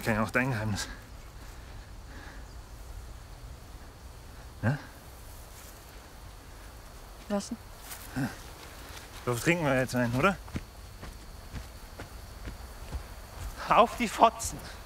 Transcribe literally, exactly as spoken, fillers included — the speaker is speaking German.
kenne ja auch dein Geheimnis. Ja? Was denn? So trinken wir jetzt einen, oder? Auf die Fotzen!